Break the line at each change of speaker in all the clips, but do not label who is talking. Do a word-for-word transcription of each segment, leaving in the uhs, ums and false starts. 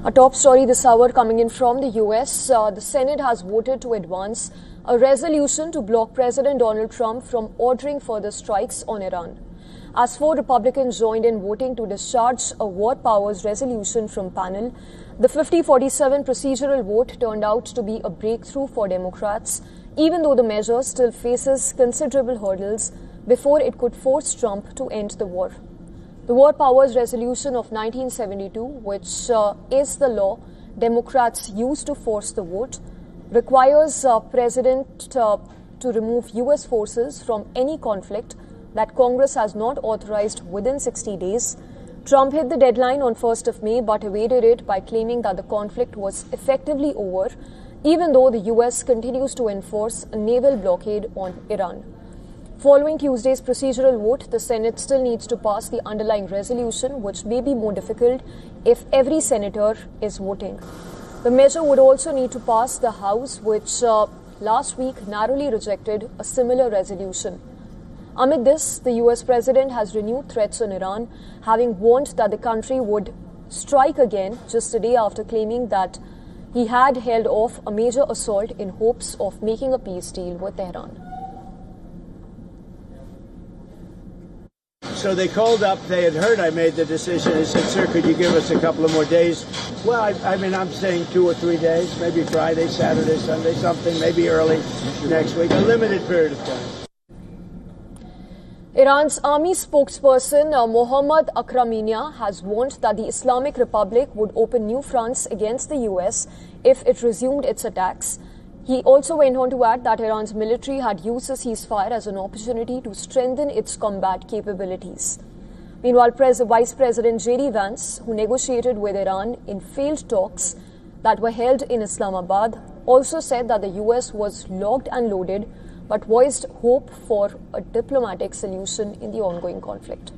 A top story this hour coming in from the U S. Uh, the Senate has voted to advance a resolution to block President Donald Trump from ordering further strikes on Iran. As four Republicans joined in voting to discharge a war powers resolution from panel, the fifty forty-seven procedural vote turned out to be a breakthrough for Democrats, even though the measure still faces considerable hurdles before it could force Trump to end the war. The War Powers Resolution of nineteen seventy-two, which uh, is the law Democrats used to force the vote, requires uh, President uh, to remove U S forces from any conflict that Congress has not authorized within sixty days. Trump hit the deadline on first of May but evaded it by claiming that the conflict was effectively over, even though the U S continues to enforce a naval blockade on Iran. Following Tuesday's procedural vote, the Senate still needs to pass the underlying resolution, which may be more difficult if every senator is voting. The measure would also need to pass the House, which uh, last week narrowly rejected a similar resolution. Amid this, the U S president has renewed threats on Iran, having warned that the country would strike again just a day after claiming that he had held off a major assault in hopes of making a peace deal with Tehran.
So they called up, they had heard I made the decision. They said, sir, could you give us a couple of more days? Well, I, I mean, I'm saying two or three days, maybe Friday, Saturday, Sunday, something, maybe early next week, a limited period of time.
Iran's army spokesperson uh, Mohammad Akraminia has warned that the Islamic Republic would open new fronts against the U S if it resumed its attacks. He also went on to add that Iran's military had used the ceasefire as an opportunity to strengthen its combat capabilities. Meanwhile, Pres- Vice President J D Vance, who negotiated with Iran in failed talks that were held in Islamabad, also said that the U S was locked and loaded, but voiced hope for a diplomatic solution in the ongoing conflict.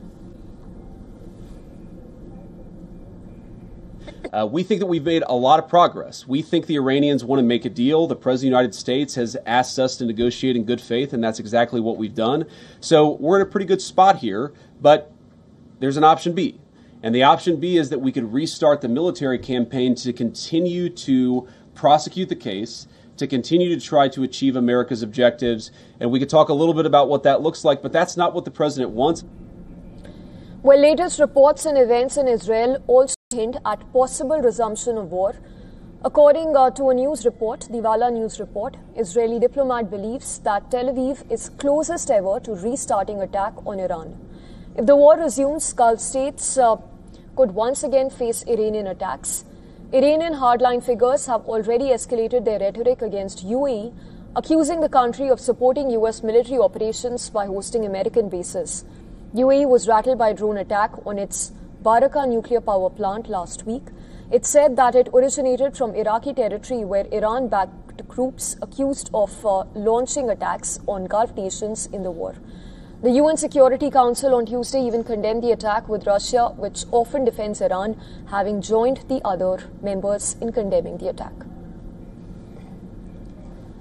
Uh, we think that we've made a lot of progress. We think the Iranians want to make a deal. The President of the United States has asked us to negotiate in good faith, and that's exactly what we've done. So we're in a pretty good spot here, but there's an option B. And the option B is that we could restart the military campaign to continue to prosecute the case, to continue to try to achieve America's objectives. And we could talk a little bit about what that looks like, but that's not what the president wants.
Well, latest reports and events in Israel also hint at possible resumption of war. According uh, to a news report, the Walla news report, Israeli diplomat believes that Tel Aviv is closest ever to restarting attack on Iran. If the war resumes, Gulf states uh, could once again face Iranian attacks. Iranian hardline figures have already escalated their rhetoric against U A E, accusing the country of supporting U S military operations by hosting American bases. U A E was rattled by a drone attack on its Barakah nuclear power plant last week. It said that it originated from Iraqi territory where Iran-backed groups accused of uh, launching attacks on Gulf nations in the war. The U N Security Council on Tuesday even condemned the attack, with Russia, which often defends Iran, having joined the other members in condemning the attack.